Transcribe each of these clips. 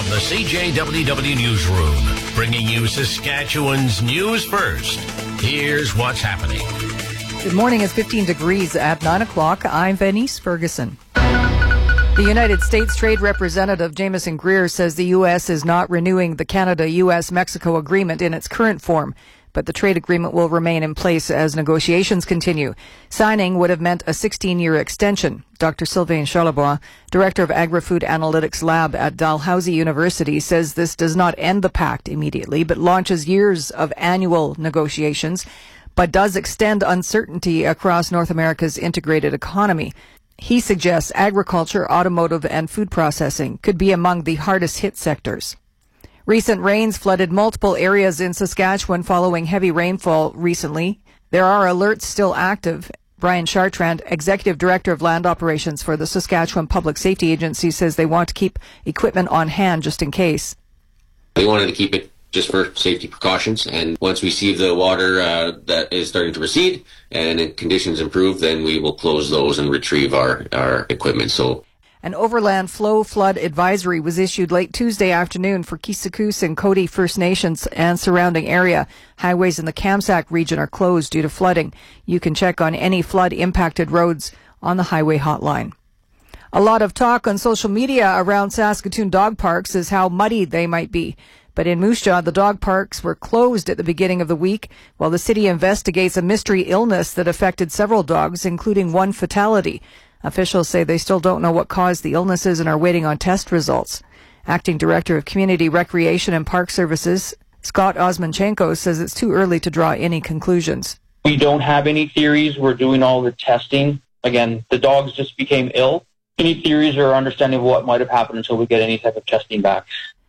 the CJWW Newsroom, bringing you Saskatchewan's news first. Here's what's happening. Good morning. It's 15 degrees at 9 o'clock. I'm Venice Ferguson. The United States Trade Representative Jameson Greer says the U.S. is not renewing the Canada-U.S.-Mexico agreement in its current form, but the trade agreement will remain in place as negotiations continue. Signing would have meant a 16-year extension. Dr. Sylvain Charlebois, Director of Agri-Food Analytics Lab at Dalhousie University, says this does not end the pact immediately, but launches years of annual negotiations, but does extend uncertainty across North America's integrated economy. He suggests agriculture, automotive, and food processing could be among the hardest hit sectors. Recent rains flooded multiple areas in Saskatchewan following heavy rainfall recently. There are alerts still active. Brian Chartrand, Executive Director of Land Operations for the Saskatchewan Public Safety Agency, says they want to keep equipment on hand just in case. They wanted to keep it just for safety precautions, and once we see the water that is starting to recede and conditions improve, then we will close those and retrieve our equipment. So an overland flow flood advisory was issued late Tuesday afternoon for Kisakus and Cody First Nations and surrounding area. Highways in the Kamsack region are closed due to flooding. You can check on any flood-impacted roads on the highway hotline. A lot of talk on social media around Saskatoon dog parks is how muddy they might be. But in Moose Jaw, the dog parks were closed at the beginning of the week while the city investigates a mystery illness that affected several dogs, including one fatality. Officials say they still don't know what caused the illnesses and are waiting on test results. Acting Director of Community Recreation and Park Services, Scott Osmanchenko, says it's too early to draw any conclusions. We don't have any theories. We're doing all the testing. Again, the dogs just became ill. Any theories or understanding of what might have happened until we get any type of testing back.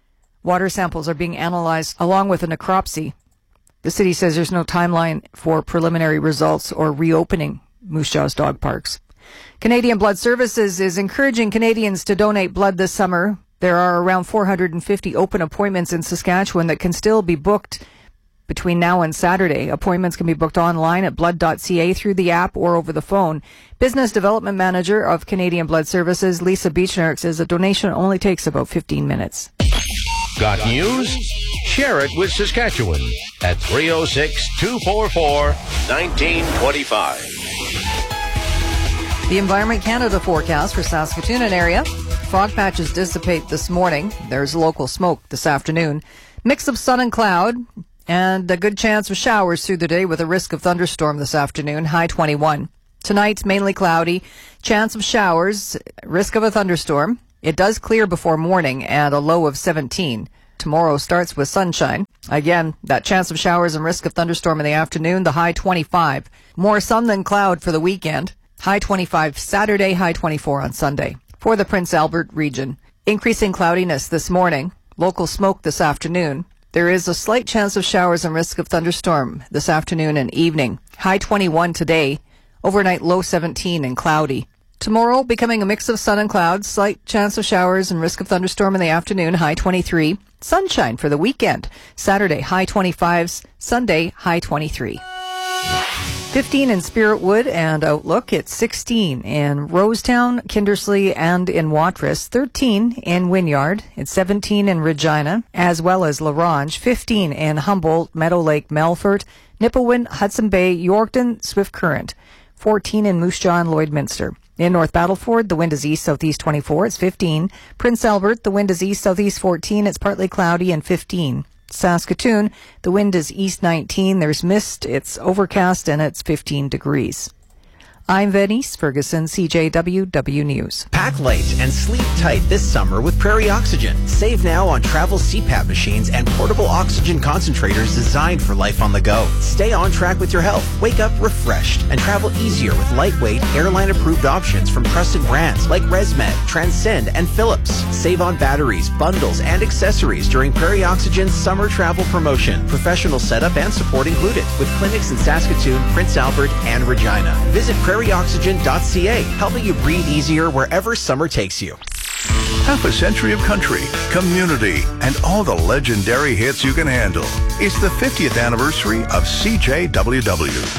Water samples are being analyzed along with a necropsy. The city says there's no timeline for preliminary results or reopening Moose Jaw's dog parks. Canadian Blood Services is encouraging Canadians to donate blood this summer. There are around 450 open appointments in Saskatchewan that can still be booked between now and Saturday. Appointments can be booked online at blood.ca through the app or over the phone. Business Development Manager of Canadian Blood Services, Lisa Beechner, says a donation only takes about 15 minutes. Got news? Share it with Saskatchewan at 306-244-1925. The Environment Canada forecast for Saskatoon and area. Fog patches dissipate this morning. There's local smoke this afternoon. Mix of sun and cloud, and a good chance of showers through the day with a risk of thunderstorm this afternoon, high 21. Tonight, mainly cloudy, chance of showers, risk of a thunderstorm. It does clear before morning and a low of 17. Tomorrow starts with sunshine. Again, that chance of showers and risk of thunderstorm in the afternoon, the high 25. More sun than cloud for the weekend. High 25 Saturday, high 24 on Sunday. For the Prince Albert region, increasing cloudiness this morning, local smoke this afternoon. There is a slight chance of showers and risk of thunderstorm this afternoon and evening. High 21 today, overnight low 17 and cloudy. Tomorrow, becoming a mix of sun and clouds, slight chance of showers and risk of thunderstorm in the afternoon, high 23. Sunshine for the weekend. Saturday, high 25s. Sunday, high 23. 15 in Spiritwood and Outlook. It's 16 in Rosetown, Kindersley, and in Watrous. 13 in Wynyard. It's 17 in Regina, as well as La Ronge. 15 in Humboldt, Meadow Lake, Melfort, Nipawin, Hudson Bay, Yorkton, Swift Current. 14 in Moose Jaw and Lloydminster. In North Battleford, the wind is east-southeast 24. It's 15. Prince Albert, the wind is east-southeast 14. It's partly cloudy and 15. Saskatoon, the wind is east 19. There's mist. It's overcast and it's 15 degrees. I'm Venice Ferguson, CJWW News. Pack light and sleep tight this summer with Prairie Oxygen. Save now on travel CPAP machines and portable oxygen concentrators designed for life on the go. Stay on track with your health. Wake up refreshed and travel easier with lightweight, airline-approved options from trusted brands like ResMed, Transcend, and Philips. Save on batteries, bundles, and accessories during Prairie Oxygen's summer travel promotion. Professional setup and support included, with clinics in Saskatoon, Prince Albert, and Regina. Visit prairieoxygen.ca, helping you breathe easier wherever summer takes you. Half a century of country, community, and all the legendary hits you can handle. It's the 50th anniversary of CJWW.